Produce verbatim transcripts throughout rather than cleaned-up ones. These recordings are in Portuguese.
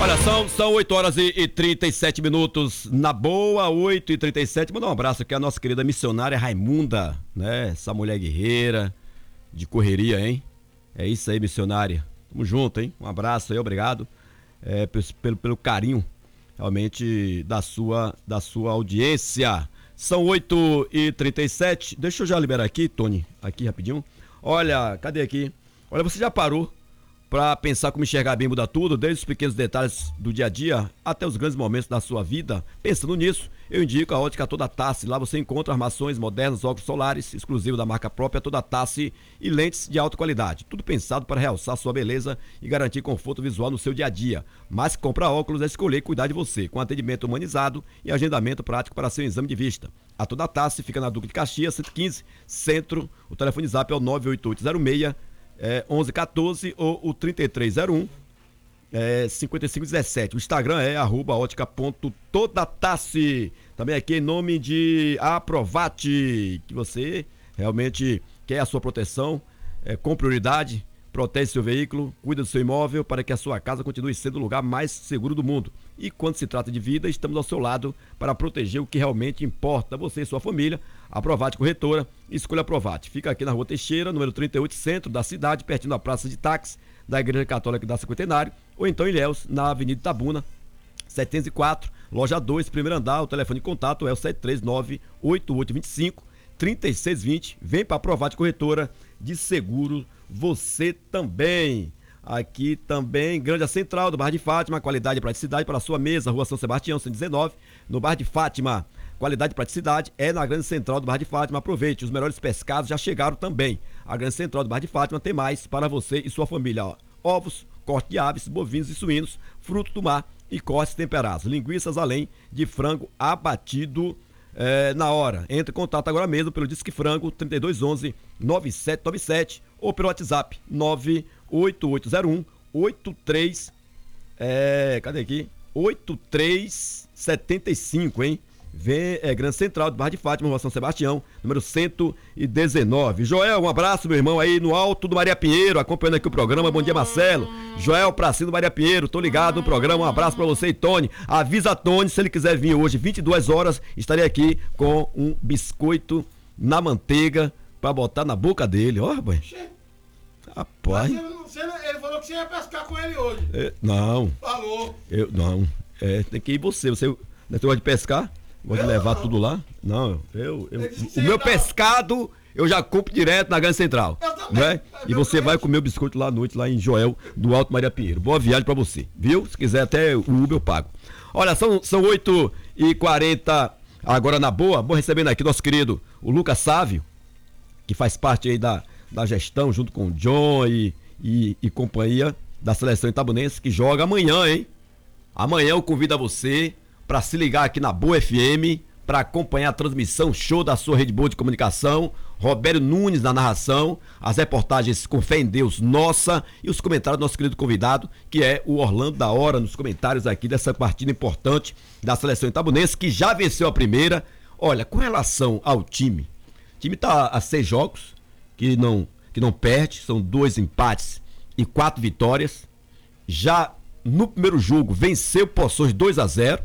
Olha, são, são oito horas e, e trinta e sete minutos, na boa, oito e trinta e sete. Mandar um abraço aqui à nossa querida missionária Raimunda, né? Essa mulher guerreira, de correria, hein? É isso aí, missionária. Tamo junto, hein? Um abraço aí, obrigado é, pelo, pelo carinho, realmente, da sua, da sua audiência. São oito e trinta e sete. Deixa eu já liberar aqui, Tony, aqui rapidinho. Olha, cadê aqui? Olha, você já parou para pensar como enxergar bem muda tudo, desde os pequenos detalhes do dia a dia até os grandes momentos da sua vida? Pensando nisso, eu indico a Ótica Toda Tasse. Lá você encontra armações modernas, óculos solares, exclusivo da marca própria Toda Tasse e lentes de alta qualidade. Tudo pensado para realçar sua beleza e garantir conforto visual no seu dia a dia. Mas comprar óculos é escolher e cuidar de você, com atendimento humanizado e agendamento prático para seu exame de vista. A Toda Tasse fica na Duque de Caxias, cento e quinze, Centro. O telefone zap é o nove oito oito zero seis É, onze quatorze ou o trinta e três zero um é, cinquenta e cinco dezessete. O Instagram é arroba ótica.todatasse. Também aqui em nome de Aprovate, que você realmente quer a sua proteção é, com prioridade. Protege seu veículo, cuida do seu imóvel para que a sua casa continue sendo o lugar mais seguro do mundo. E quando se trata de vida, estamos ao seu lado para proteger o que realmente importa, você e sua família. Aprovate Corretora, escolha Aprovate. Fica aqui na Rua Teixeira, número trinta e oito, centro da cidade, pertinho da Praça de Táxi da Igreja Católica da Cinquentenário, ou então em Ilhéus, na Avenida Itabuna, setecentos e quatro, loja dois, primeiro andar. O telefone de contato é o sete três nove, oito oito dois cinco, três seis dois zero. Vem para Aprovate Corretora de seguro você também. Aqui também, Grande Central do Bairro de Fátima, qualidade e praticidade para a sua mesa, Rua São Sebastião, cento e dezenove, no Bairro de Fátima. Qualidade e praticidade é na Grande Central do Bairro de Fátima. Aproveite, os melhores pescados já chegaram também. A Grande Central do Bairro de Fátima tem mais para você e sua família. Ó. Ovos, corte de aves, bovinos e suínos, fruto do mar e cortes temperados. Linguiças além de frango abatido é, na hora. Entre em contato agora mesmo pelo Disque Frango trinta e dois onze, nove sete nove sete ou pelo WhatsApp nove oito oito zero um, oito três é, cadê aqui? oito três sete cinco, hein? Vem, é Grande Central do Bairro de Fátima, Rua São Sebastião, número cento e dezenove. Joel, um abraço, meu irmão, aí no alto do Maria Pinheiro, acompanhando aqui o programa. Bom dia, Marcelo. Joel, pra cima do Maria Pinheiro, tô ligado no programa. Um abraço pra você e Tony. Avisa Tony, se ele quiser vir hoje, vinte e duas horas, estarei aqui com um biscoito na manteiga pra botar na boca dele. Ó, boy. Rapaz. Ele, você, ele falou que você ia pescar com ele hoje. É, não. Falou. Eu, não. É, tem que ir você. Você não tem de pescar? Vou levar não. tudo lá? Não, eu, eu o meu pescado eu já compro direto na Grande Central, né? E você vai comer o biscoito lá à noite, lá em Joel, do Alto Maria Pinheiro. Boa viagem pra você, viu? Se quiser até o Uber eu pago. Olha, são, são oito e quarenta agora na boa. Bom, recebendo aqui nosso querido, o Lucas Sávio, que faz parte aí da, da gestão, junto com o John e, e, e companhia da seleção itabunense, que joga amanhã, hein? Amanhã eu convido a você para se ligar aqui na Boa F M, para acompanhar a transmissão show da sua Rede Boa de Comunicação, Roberto Nunes na narração, as reportagens com fé em Deus nossa e os comentários do nosso querido convidado, que é o Orlando da Hora, nos comentários aqui dessa partida importante da seleção itabunense, que já venceu a primeira. Olha, com relação ao time, o time está a seis jogos, que não, que não perde, são dois empates e quatro vitórias. Já no primeiro jogo venceu Poções dois a zero,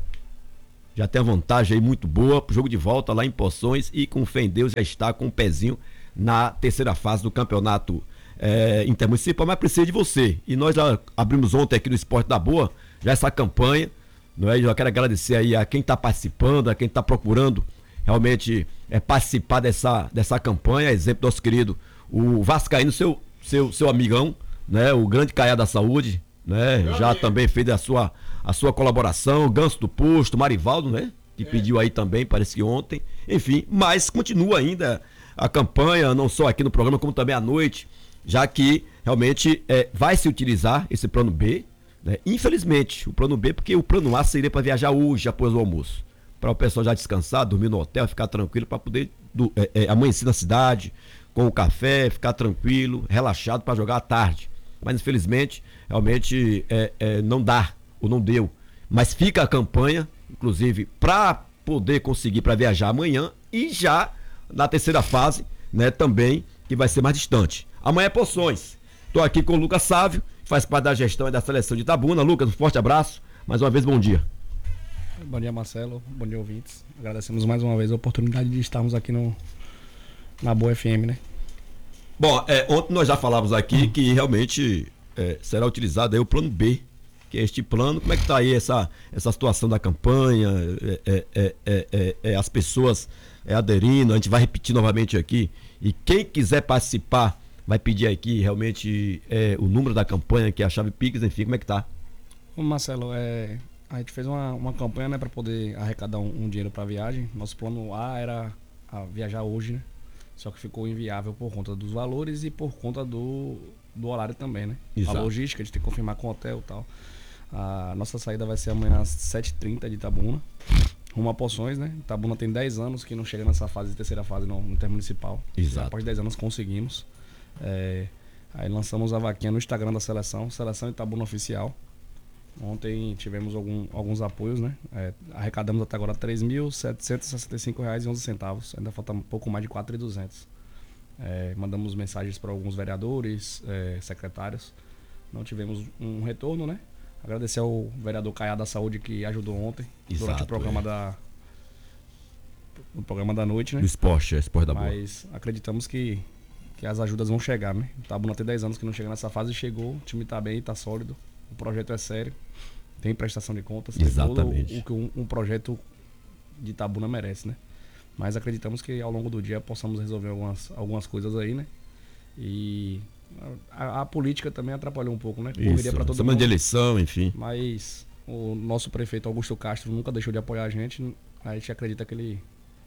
já tem a vantagem aí muito boa pro jogo de volta lá em Poções, e com fé em Deus já está com um pezinho na terceira fase do campeonato é, intermunicipal, mas precisa de você. E nós já abrimos ontem aqui no Esporte da Boa já essa campanha, não é? Eu já quero agradecer aí a quem está participando, a quem está procurando realmente é, participar dessa, dessa campanha. Exemplo do nosso querido o Vascaíno, seu, seu, seu amigão, né? O grande Caiá da Saúde, né? Já também fez a sua, a sua colaboração, Ganso do Posto, Marivaldo, né? Que é. pediu aí também, parece que ontem. Enfim, mas continua ainda a campanha, não só aqui no programa, como também à noite, já que realmente é, vai se utilizar esse plano B, né? Infelizmente, o plano B, porque o plano A seria para viajar hoje após o almoço, para o pessoal já descansar, dormir no hotel, ficar tranquilo, para poder do, é, é, amanhecer na cidade, com o café, ficar tranquilo, relaxado para jogar à tarde. Mas infelizmente, realmente é, é, não dá, ou não deu. Mas fica a campanha, inclusive, para poder conseguir para viajar amanhã, e já na terceira fase, né, também, que vai ser mais distante. Amanhã é Poções. Estou aqui com o Lucas Sávio, faz parte da gestão e da seleção de Itabuna. Lucas, um forte abraço. Mais uma vez, bom dia. Bom dia, Marcelo. Bom dia, ouvintes. Agradecemos mais uma vez a oportunidade de estarmos aqui no, na Boa F M, né? Bom, é, ontem nós já falávamos aqui que realmente é, será utilizado aí o plano B, que é este plano. Como é que está aí essa, essa situação da campanha, é, é, é, é, é, as pessoas é, aderindo, a gente vai repetir novamente aqui, e quem quiser participar vai pedir aqui realmente é, o número da campanha, que é a chave Pix, enfim, como é que tá? Ô Marcelo, é, a gente fez uma, uma campanha, né, para poder arrecadar um, um dinheiro para viagem. Nosso plano A era a viajar hoje, né? Só que ficou inviável por conta dos valores e por conta do, do horário também, né? Exato. A logística, a gente tem que confirmar com o hotel e tal. A nossa saída vai ser amanhã às sete e trinta de Itabuna, rumo a Poções, né? Itabuna tem dez anos que não chega nessa fase, terceira fase no, no Intermunicipal. Exato. Após dez anos conseguimos. É, aí lançamos a vaquinha no Instagram da seleção, Seleção Itabuna Oficial. Ontem tivemos algum, alguns apoios, né? É, arrecadamos até agora três mil setecentos e sessenta e cinco reais e onze centavos. Ainda falta um pouco mais de quatro mil e duzentos. É, mandamos mensagens para alguns vereadores, é, secretários. Não tivemos um retorno, né? Agradecer ao vereador Caiá da Saúde que ajudou ontem. Exato, durante o programa é. da no programa da noite, né? Do esporte, é esporte da boa. Mas acreditamos que, que as ajudas vão chegar, né? O Itabuna tem dez anos que não chega nessa fase e chegou. O time tá bem, tá sólido. O projeto é sério. Tem prestação de contas. Exatamente. Tem tudo o que um, um projeto de Itabuna merece, né? Mas acreditamos que ao longo do dia possamos resolver algumas, algumas coisas aí, né? E a, a política também atrapalhou um pouco, né? Isso, pra todo semana mundo. de eleição, enfim. Mas o nosso prefeito Augusto Castro nunca deixou de apoiar a gente. A gente acredita que ele,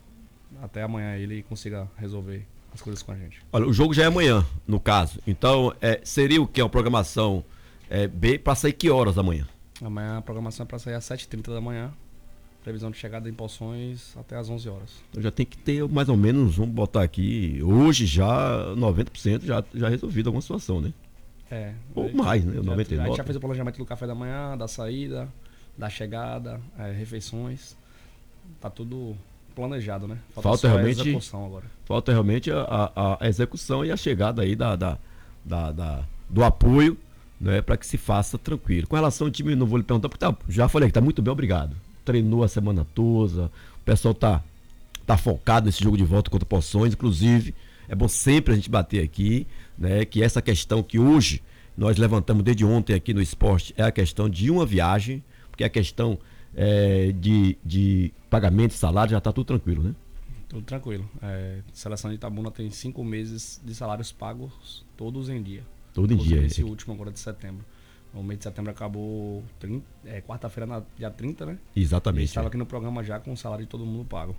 até amanhã, ele consiga resolver as coisas com a gente. Olha, o jogo já é amanhã, no caso. Então, é, seria o que? Uma programação é, B para sair que horas da manhã? Amanhã a programação é para sair às sete e trinta da manhã. Previsão de chegada em Poções até às onze horas. Então já tem que ter mais ou menos, vamos botar aqui, hoje já noventa por cento já, já resolvido alguma situação, né? É. Ou mais, né? noventa e nove por cento. A gente já fez o planejamento do café da manhã, da saída, da chegada, é, refeições. Tá tudo planejado, né? Falta, falta só realmente a execução agora. Falta realmente a, a, a execução e a chegada aí da, da, da, da do apoio, né, para que se faça tranquilo. Com relação ao time, não vou lhe perguntar, porque tá, já falei que tá muito bem, obrigado. Treinou a semana toda, o pessoal tá, tá focado nesse jogo de volta contra Poções, inclusive é bom sempre a gente bater aqui, né, que essa questão que hoje nós levantamos desde ontem aqui no esporte é a questão de uma viagem, porque a questão é, de, de pagamento de salário já tá tudo tranquilo, né? Tudo tranquilo. É, a seleção de Itabuna tem cinco meses de salários pagos, todos em dia. Todo em dia. Esse último agora de setembro. O mês de setembro acabou trinta, é, quarta-feira, na, dia trinta, né? Exatamente. Estava é. aqui no programa já com o salário de todo mundo pago.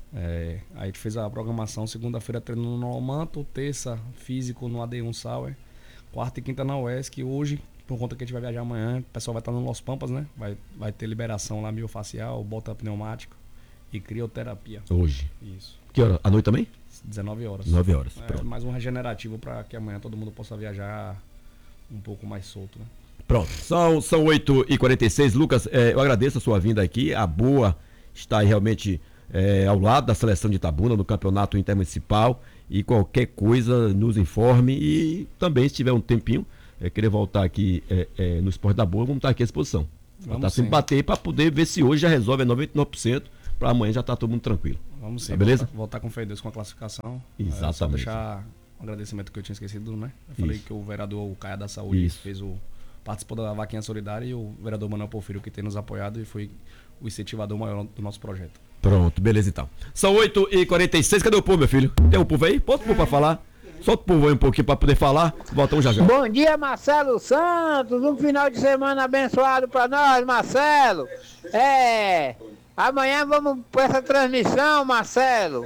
É, aí a gente fez a programação, segunda-feira treino no Normanto, terça físico no A D um Sauer, quarta e quinta na U E S C. Hoje, por conta que a gente vai viajar amanhã, o pessoal vai estar no Los Pampas, né? Vai, vai ter liberação lá miofacial, bota pneumático e crioterapia. Hoje. Isso. Que hora? À noite também? dezenove horas. nove horas. É, Pronto. mais um regenerativo para que amanhã todo mundo possa viajar um pouco mais solto, né? Pronto, são, são oito e quarenta e seis. Lucas, é, eu agradeço a sua vinda aqui. A Boa está aí realmente é, ao lado da seleção de Itabuna no campeonato intermunicipal. E qualquer coisa nos informe. E também, se tiver um tempinho, é, querer voltar aqui é, é, no Esporte da Boa, vamos estar aqui à disposição. Vamos estar sempre bater para poder ver se hoje já resolve noventa e nove por cento. Para amanhã já está todo mundo tranquilo. Vamos sim, tá beleza? Voltar, voltar com fé em Deus com a classificação. Exatamente. É, só deixar um agradecimento que eu tinha esquecido, né? Eu falei Isso. que o vereador o Caia da Saúde Isso. fez o. Participou da vaquinha solidária e o vereador Manuel Porfírio que tem nos apoiado e foi o incentivador maior do nosso projeto. Pronto, beleza então. São oito e quarenta e seis. Cadê o povo, meu filho? Tem o povo aí? Bota o povo pra falar. Solta o povo aí um pouquinho pra poder falar. Voltamos já já. Bom dia, Marcelo Santos. Um final de semana abençoado pra nós, Marcelo. É. Amanhã vamos pra essa transmissão, Marcelo,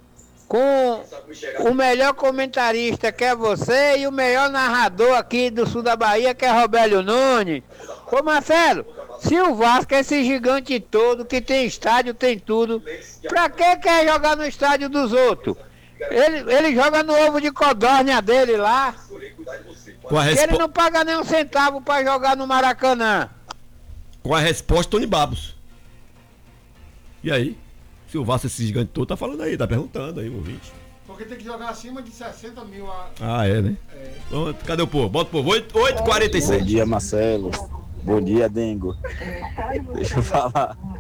com o melhor comentarista, que é você, e o melhor narrador aqui do sul da Bahia, que é Robélio Nunes. Ô Marcelo, se o Vasco é esse gigante todo, que tem estádio, tem tudo, pra que quer jogar no estádio dos outros? Ele, ele joga no ovo de codórnia dele lá, Com a, que respo... ele não paga nem um centavo pra jogar no Maracanã. Com a resposta, Tony Babos. E aí? Se o Vasco, esse gigante todo, tá falando aí, tá perguntando aí, o ouvinte. Porque tem que jogar acima de sessenta mil. A... Ah, é, né? É. Pronto, cadê o povo? Bota o povo. oito e quarenta e seis. Bom dia, Marcelo. Bom dia, Dengo. Deixa eu falar.